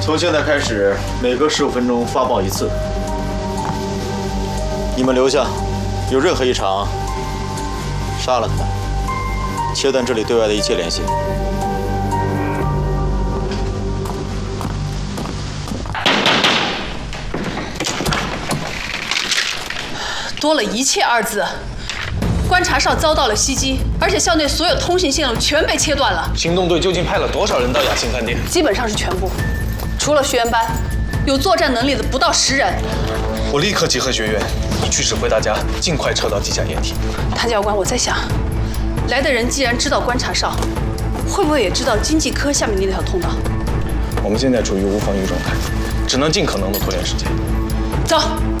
从现在开始，每隔15分钟发报一次。你们留下，有任何异常，杀了他们，切断这里对外的一切联系。 多了一切二字。观察哨遭到了袭击，而且校内所有通信线路全被切断了。 行动队究竟派了多少人到雅兴饭店？ 基本上是全部，除了学员班，有作战能力的不到10人。 我立刻集合学员，你去指挥大家尽快撤到机甲掩体。 谭教官，我在想，来的人既然知道观察哨，会不会也知道经济科下面那条通道？ 我们现在处于无防御状态，只能尽可能的拖延时间。 走。